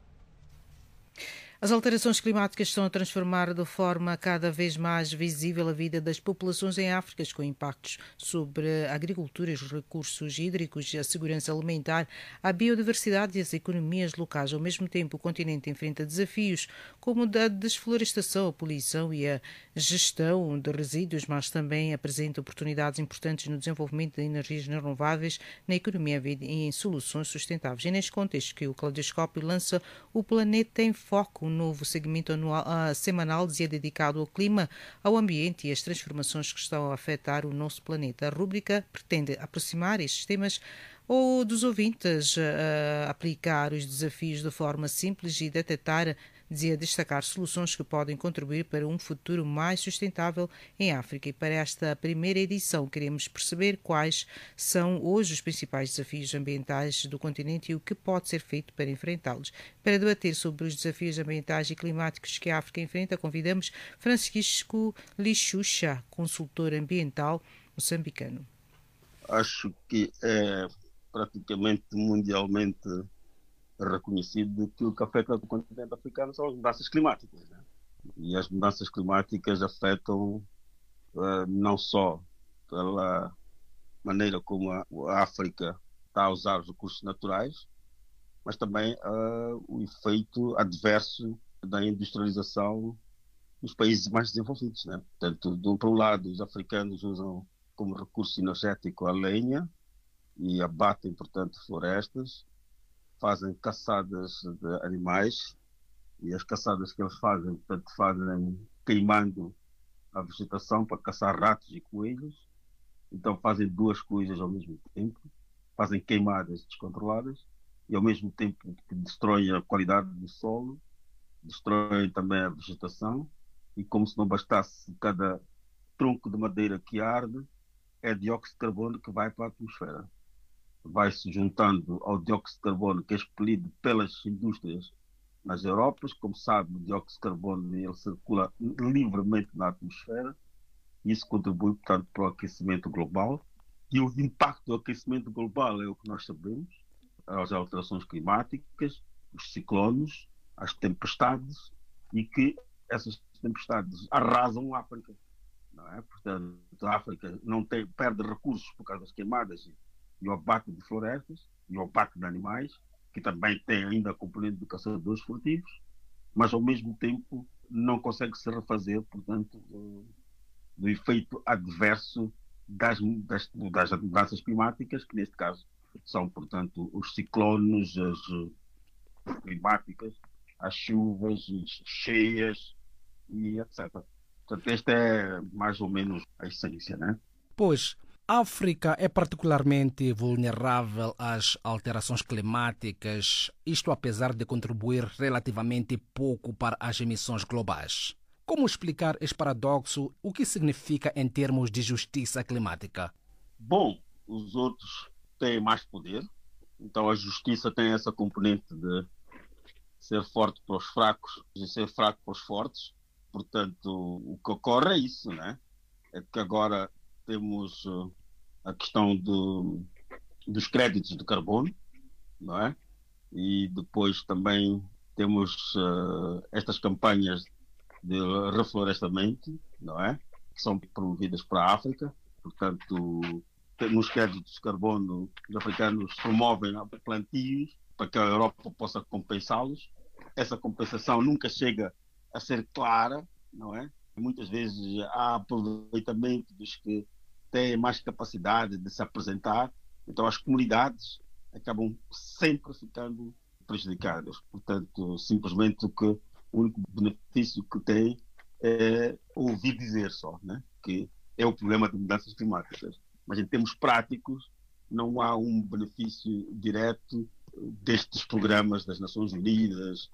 As alterações climáticas estão a transformar de forma cada vez mais visível a vida das populações em África, com impactos sobre a agricultura, os recursos hídricos, a segurança alimentar, a biodiversidade e as economias locais. Ao mesmo tempo, o continente enfrenta desafios como a desflorestação, a poluição e a gestão de resíduos, mas também apresenta oportunidades importantes no desenvolvimento de energias renováveis, na economia e em soluções sustentáveis. É neste contexto que o Claudoscópio lança o Planeta em Foco, um novo segmento semanal dedicado ao clima, ao ambiente e às transformações que estão a afetar o nosso planeta. A rúbrica pretende aproximar estes temas ou dos ouvintes, aplicar os desafios de forma simples e destacar soluções que podem contribuir para um futuro mais sustentável em África. E para esta primeira edição queremos perceber quais são hoje os principais desafios ambientais do continente e o que pode ser feito para enfrentá-los. Para debater sobre os desafios ambientais e climáticos que a África enfrenta, convidamos Francisco Lixuxa, consultor ambiental moçambicano. Acho que é praticamente mundialmente reconhecido que o que afeta o continente africano são as mudanças climáticas, né? E as mudanças climáticas afetam não só pela maneira como a África está a usar os recursos naturais, mas também o efeito adverso da industrialização nos países mais desenvolvidos, né? Portanto, por um lado, os africanos usam como recurso energético a lenha e abatem, portanto, florestas, fazem caçadas de animais E as caçadas que eles fazem, portanto, fazem queimando a vegetação para caçar ratos e coelhos. Então fazem duas coisas ao mesmo tempo. Fazem queimadas descontroladas e ao mesmo tempo que destroem a qualidade do solo, destroem também a vegetação, e como se não bastasse, cada tronco de madeira que arde é dióxido de carbono que vai para a atmosfera. Vai se juntando ao dióxido de carbono que é expelido pelas indústrias nas Europas. Como sabe, o dióxido de carbono ele circula livremente na atmosfera. Isso contribui, portanto, para o aquecimento global. E o impacto do aquecimento global é o que nós sabemos: as alterações climáticas, os ciclones, as tempestades, e que essas tempestades arrasam a África. Não é? Portanto, a África perde recursos por causa das queimadas e o abate de florestas e o abate de animais, que também tem ainda a componente de caçadores furtivos, mas ao mesmo tempo não consegue se refazer, portanto, do efeito adverso das mudanças climáticas, que neste caso são, portanto, os ciclones, as climáticas, as chuvas, as cheias e etc. Portanto, esta é mais ou menos a essência, né? Pois, a África é particularmente vulnerável às alterações climáticas, isto apesar de contribuir relativamente pouco para as emissões globais. Como explicar este paradoxo? O que significa em termos de justiça climática? Bom, os outros têm mais poder, então a justiça tem essa componente de ser forte para os fracos e ser fraco para os fortes. Portanto, o que ocorre é isso, né? É que agora temos a questão dos créditos de carbono, não é? E depois também temos estas campanhas de reflorestamento, não é? Que são promovidas para a África. Portanto, nos créditos de carbono, os africanos promovem plantios para que a Europa possa compensá-los. Essa compensação nunca chega a ser clara, não é? Muitas vezes há aproveitamento dos que têm mais capacidade de se apresentar, então as comunidades acabam sempre ficando prejudicadas. Portanto, simplesmente o único benefício que tem é ouvir dizer só, né? Que é o problema de mudanças climáticas. Mas em termos práticos, não há um benefício direto destes programas das Nações Unidas,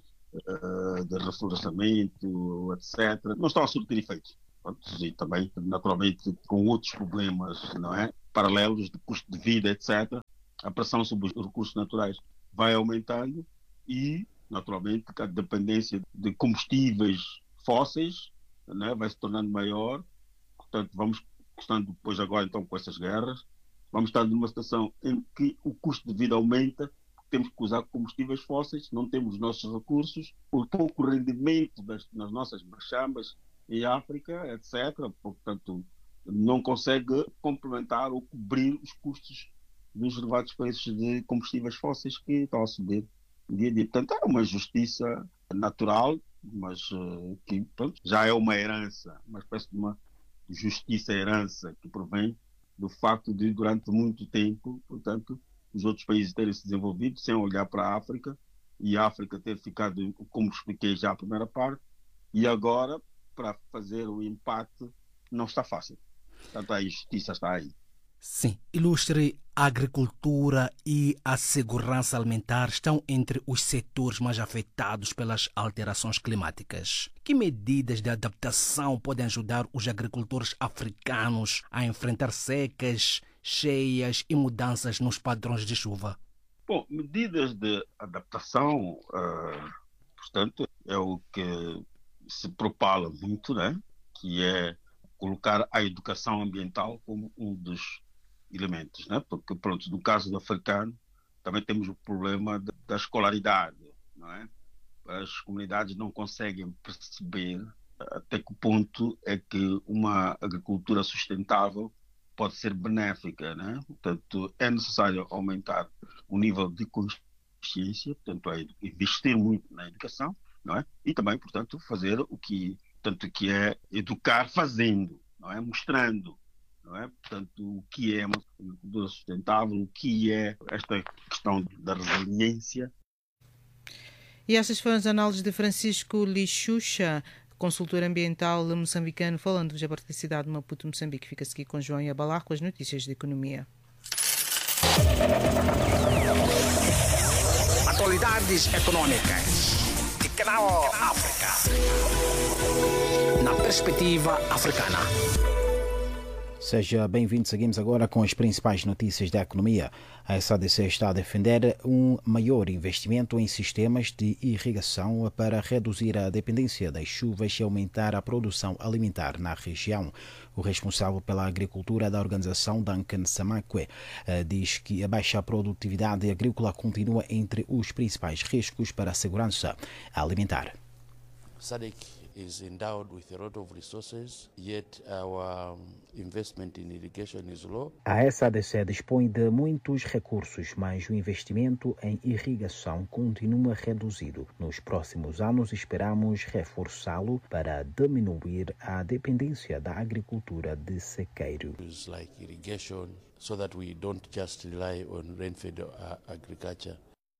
de reflorestamento, etc. Não estão a surtir efeitos. E também, naturalmente, com outros problemas, não é? Paralelos de custo de vida, etc. A pressão sobre os recursos naturais vai aumentando e, naturalmente, a dependência de combustíveis fósseis, não é? Vai se tornando maior. Portanto, vamos estando depois agora, então, com essas guerras, vamos estar numa situação em que o custo de vida aumenta, temos que usar combustíveis fósseis, não temos os nossos recursos, o pouco rendimento nas nossas machambas em África, etc. Portanto, não consegue complementar ou cobrir os custos dos elevados preços de combustíveis fósseis que estão a subir dia a dia. Portanto, é uma justiça natural, mas que pronto, já é uma herança, uma espécie de uma justiça-herança que provém do facto de, durante muito tempo, portanto, os outros países terem se desenvolvido sem olhar para a África e a África ter ficado, como expliquei já a primeira parte, e agora, para fazer o empate, não está fácil. Portanto, a justiça está aí. Sim. Ilustre, a agricultura e a segurança alimentar estão entre os setores mais afetados pelas alterações climáticas. Que medidas de adaptação podem ajudar os agricultores africanos a enfrentar secas, cheias e mudanças nos padrões de chuva? Bom, medidas de adaptação, portanto, é o que se propala muito, né? Que é colocar a educação ambiental como um dos elementos, né? Porque, pronto, no caso do africano, também temos o problema da escolaridade, não é? As comunidades não conseguem perceber até que ponto é que uma agricultura sustentável pode ser benéfica, né? Portanto, é necessário aumentar o nível de consciência, portanto, é investir muito na educação, não é? E também, portanto, fazer o que é educar fazendo, não é? Mostrando, não é? Portanto, o que é uma agricultura sustentável, o que é esta questão da resiliência. E estas foram as análises de Francisco Lixuxa, consultor ambiental moçambicano, falando da cidade de Maputo, Moçambique. Fica-se aqui com João Yabalá com as notícias de economia. Atualidades econômicas de Canal África. Na perspectiva africana. Seja bem-vindo. Seguimos agora com as principais notícias da economia. A SADC está a defender um maior investimento em sistemas de irrigação para reduzir a dependência das chuvas e aumentar a produção alimentar na região. O responsável pela agricultura da organização, Duncan Samakwe, diz que a baixa produtividade agrícola continua entre os principais riscos para a segurança alimentar. SADC is endowed with a lot of resources, yet our investment in irrigation is low. A SADC dispõe de muitos recursos, mas o investimento em irrigação continua reduzido. Nos próximos anos, esperamos reforçá-lo para diminuir a dependência da agricultura de sequeiro. Like irrigation, so that we don't just rely on rain-fed agriculture.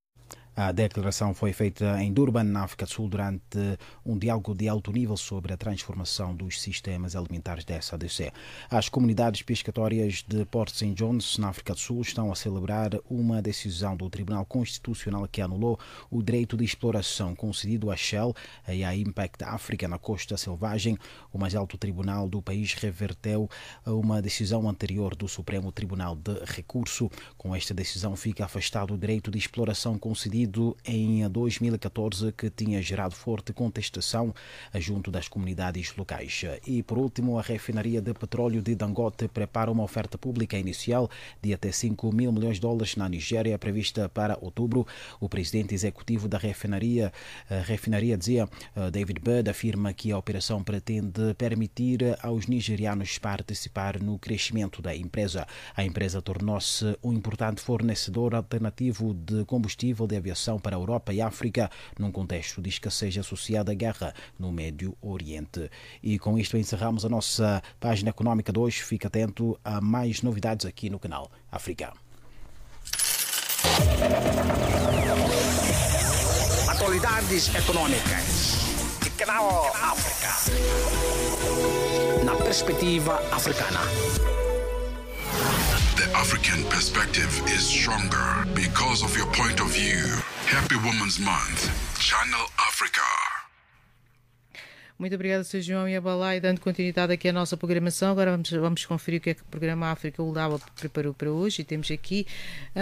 A declaração foi feita em Durban, na África do Sul, durante um diálogo de alto nível sobre a transformação dos sistemas alimentares da SADC. As comunidades pescatórias de Port St. John's, na África do Sul, estão a celebrar uma decisão do Tribunal Constitucional que anulou o direito de exploração concedido à Shell e à Impact Africa na costa selvagem. O mais alto tribunal do país reverteu uma decisão anterior do Supremo Tribunal de Recurso. Com esta decisão, fica afastado o direito de exploração concedido em 2014, que tinha gerado forte contestação junto das comunidades locais. E, por último, a refinaria de petróleo de Dangote prepara uma oferta pública inicial de até $5 mil milhões na Nigéria, prevista para outubro. O presidente executivo da refinaria dizia, David Bird, afirma que a operação pretende permitir aos nigerianos participar no crescimento da empresa. A empresa tornou-se um importante fornecedor alternativo de combustível de aviação para a Europa e África, num contexto de escassez associada à guerra no Médio Oriente. E com isto encerramos a nossa página económica de hoje. Fique atento a mais novidades aqui no canal África. Atualidades econômicas de Canal África. Na perspectiva africana. The African perspective is stronger because of your point of view. Happy Women's Month, Channel Africa. Muito obrigada, Sr. João Yabalá, e dando continuidade aqui à nossa programação. Agora vamos conferir o que é que o programa África o Lava preparou para hoje. E temos aqui